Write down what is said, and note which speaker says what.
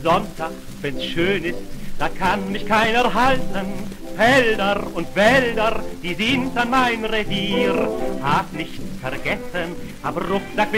Speaker 1: Sonntag, wenn's schön ist, da kann mich keiner halten. Felder und Wälder, die sind an mein Revier. Hab nicht vergessen, hab Rucksack